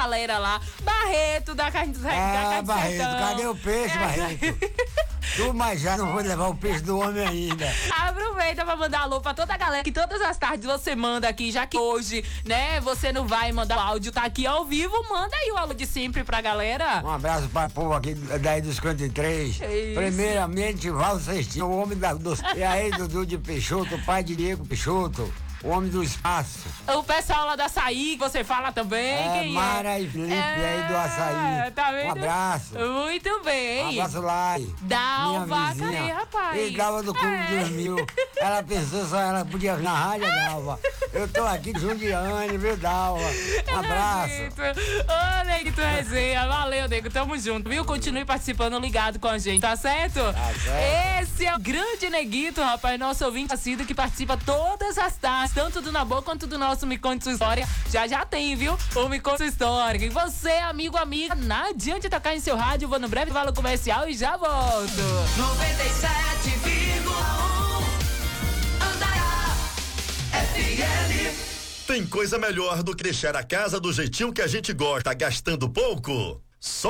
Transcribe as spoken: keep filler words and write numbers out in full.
galera lá. Barreto da carne da Ah, carne do Barreto, sertão. cadê o peixe, É. Barreto? Tu, mas já não vou levar o peixe do homem ainda. Aproveita pra mandar alô pra toda a galera, que todas as tardes você manda aqui, já que hoje, né, você não vai mandar o áudio, tá aqui ao vivo, manda aí o alô de sempre pra galera. Um abraço pra povo aqui daí dos cinquenta e três. É isso. Primeiramente, Val Cestinho, o homem da doce. E aí, Dudu de Peixoto, o pai de Diego Peixoto, o homem do espaço. O pessoal lá do Açaí, que você fala também, É, quem Mara é? e Felipe aí do Açaí. Tá vendo? Um abraço. Muito Um bem. abraço lá. Dalva, minha vizinha. cadê, rapaz? E Dalva do Clube É. dormiu. Ela pensou só ela podia vir na rádio, Dalva. Eu tô aqui de Jundiane, viu, Dalva? Um abraço. Ô, Neguito Resenha, valeu, Nego, tamo junto, viu? Continue participando, ligado com a gente, tá certo? Tá certo. Esse é o grande Neguito, rapaz, nosso ouvinte assíduo que participa todas as tardes, tanto do Na Boa quanto do nosso Me Conte Sua História. Já já tem, viu? O Me Conte Sua História. E você, amigo, amiga, não adianta tocar em seu rádio, vou no breve intervalo comercial e já volto. noventa e sete vírgula um Andara F M. Tem coisa melhor do que deixar a casa do jeitinho que a gente gosta, gastando pouco? Só